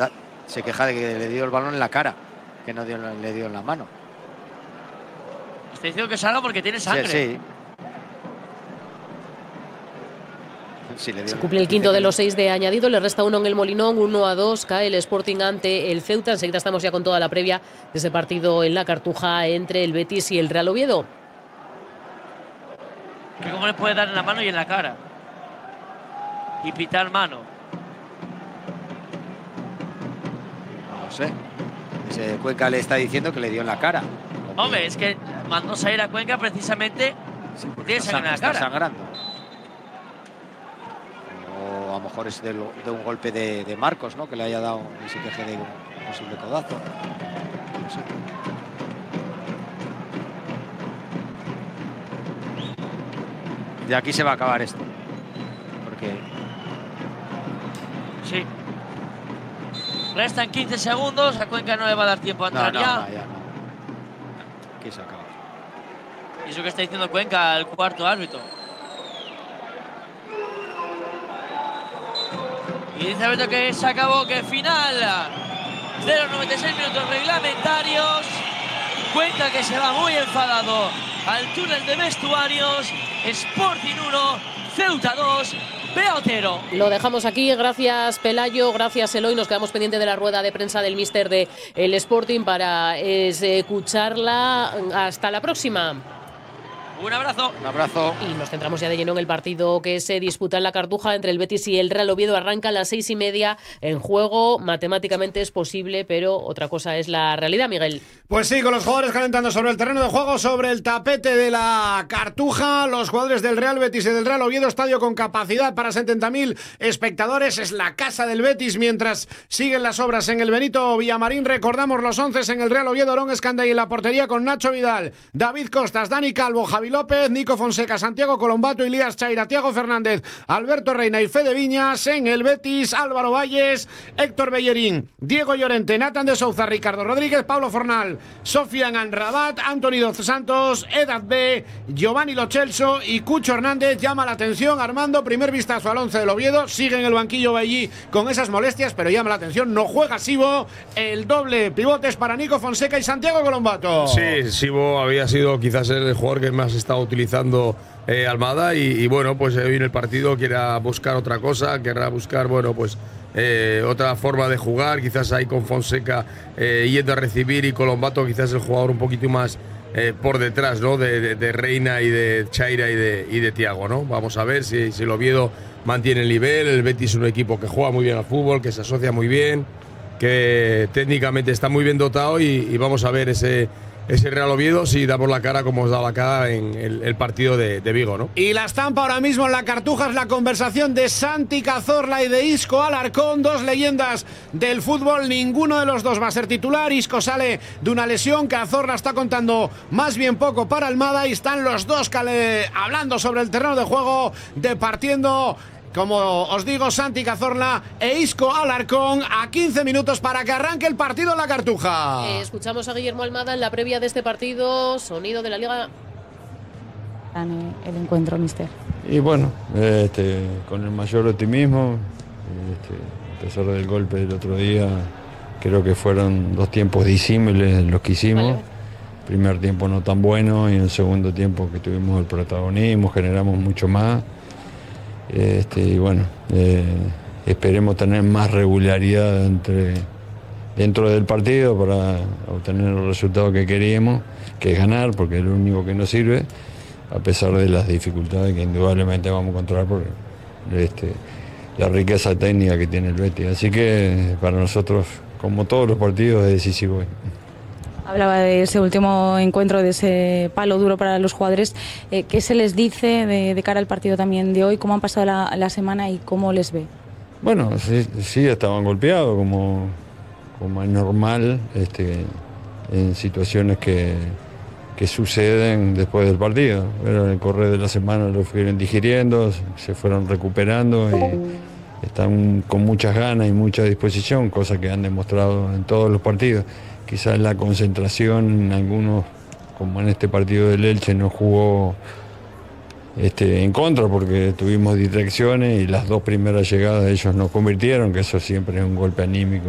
se queja de que le dio el balón en la cara, que no le dio en la mano. Está diciendo que salga porque tiene sangre. Sí. Se cumple el quinto de los 6 de añadido, le resta 1 en el Molinón, 1-2, cae el Sporting ante el Ceuta. Enseguida estamos ya con toda la previa de ese partido en la Cartuja entre el Betis y el Real Oviedo. Que cómo le puede dar en la mano y en la cara. Y pitar mano. No sé. Ese Cuenca le está diciendo que le dio en la cara. Hombre, es que mandó salir a Cuenca precisamente tiene sangre en la cara. Está sangrando. O a lo mejor es de un golpe de Marcos, ¿no? Que le haya dado ese queje de un posible codazo. No sé. De aquí se va a acabar esto. Porque... Sí. Restan 15 segundos. A Cuenca no le va a dar tiempo a entrar ya. Aquí se acaba. Y eso que está diciendo Cuenca, el cuarto árbitro. Y dice Alberto que se acabó, que final de los 96 minutos reglamentarios. Cuenca que se va muy enfadado al túnel de vestuarios. Sporting 1, Ceuta 2, Beotero. Lo dejamos aquí, gracias Pelayo, gracias Eloy, nos quedamos pendientes de la rueda de prensa del míster de el Sporting para escucharla. Hasta la próxima. Un abrazo. Un abrazo. Y nos centramos ya de lleno en el partido que se disputa en la Cartuja entre el Betis y el Real Oviedo. Arranca a las 6:30 en juego. Matemáticamente es posible, pero otra cosa es la realidad, Miguel. Pues sí, con los jugadores calentando sobre el terreno de juego, sobre el tapete de la Cartuja. Los jugadores del Real Betis y del Real Oviedo, estadio con capacidad para 70.000 espectadores. Es la casa del Betis mientras siguen las obras en el Benito Villamarín. Recordamos los 11 en el Real Oviedo: Orón Escanda y en la portería con Nacho Vidal, David Costas, Dani Calvo, Javi López, Nico Fonseca, Santiago Colombato, Ilías Chaira, Thiago Fernández, Alberto Reina y Fede Viñas. En el Betis, Álvaro Valles, Héctor Bellerín, Diego Llorente, Nathan de Souza, Ricardo Rodríguez, Pablo Fornal, Sofian Anrabat, Antoni Dos Santos, Edad B, Giovanni Lo Celso y Cucho Hernández. Llama la atención, Armando, primer vistazo al 11 del Oviedo. Sigue en el banquillo allí con esas molestias, pero llama la atención, no juega Sibo. El doble pivotes para Nico Fonseca y Santiago Colombato. Sí, Sibo había sido quizás el jugador que más estaba utilizando Almada y bueno, pues hoy en el partido quiera buscar otra cosa, querrá buscar, bueno, pues otra forma de jugar, quizás ahí con Fonseca yendo a recibir y Colombato quizás el jugador un poquito más por detrás, ¿no? De Reina y de Chaira y de Thiago, ¿no? Vamos a ver si el Oviedo mantiene el nivel. El Betis es un equipo que juega muy bien al fútbol, que se asocia muy bien, que técnicamente está muy bien dotado y vamos a ver ese Real Oviedo si damos la cara como os da la cara en el partido de Vigo, ¿no? Y la estampa ahora mismo en la Cartuja es la conversación de Santi Cazorla y de Isco Alarcón, dos leyendas del fútbol. Ninguno de los dos va a ser titular. Isco sale de una lesión, Cazorla está contando más bien poco para Almada y están los dos hablando sobre el terreno de juego, departiendo. Como os digo, Santi Cazorla e Isco Alarcón a 15 minutos para que arranque el partido en la Cartuja. Escuchamos a Guillermo Almada en la previa de este partido. Sonido de la Liga. El encuentro, mister. Y bueno, con el mayor optimismo, a pesar del golpe del otro día, creo que fueron dos tiempos disímiles los que hicimos. Vale. Primer tiempo no tan bueno y en el segundo tiempo que tuvimos el protagonismo, generamos mucho más. Y bueno, esperemos tener más regularidad dentro del partido para obtener el resultado que queríamos, que es ganar, porque es lo único que nos sirve, a pesar de las dificultades que indudablemente vamos a encontrar por la riqueza técnica que tiene el Betis. Así que para nosotros, como todos los partidos, es decisivo. Hablaba de ese último encuentro, de ese palo duro para los jugadores. ¿Qué se les dice de cara al partido también de hoy? ¿Cómo han pasado la semana y cómo les ve? Bueno, sí estaban golpeados, como es normal, en situaciones que suceden después del partido. Pero en el correr de la semana lo fueron digiriendo, se fueron recuperando y están con muchas ganas y mucha disposición, cosa que han demostrado en todos los partidos. Quizás la concentración en algunos, como en este partido del Elche, no jugó en contra porque tuvimos distracciones y las dos primeras llegadas ellos nos convirtieron, que eso siempre es un golpe anímico